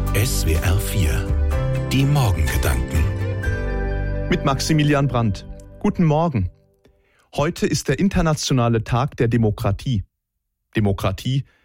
SWR 4 Die Morgengedanken Mit Maximilian Brandt. Guten Morgen. Heute ist der internationale Tag der Demokratie. Demokratie